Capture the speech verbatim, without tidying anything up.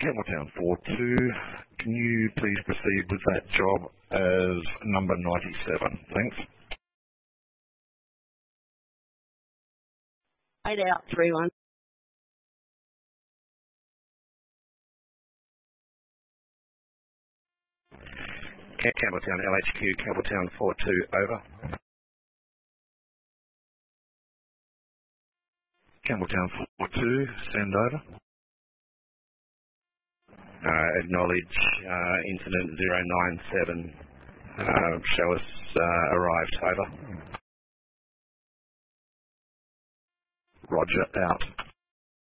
Campbelltown four two, can you please proceed with that job as number ninety-seven? Thanks. Eight out, three one. Campbelltown L H Q, Campbelltown four two, over. Campbelltown four two, send over. Uh, acknowledge uh, incident zero nine seven. Uh, show us uh, arrived, over. Roger, out.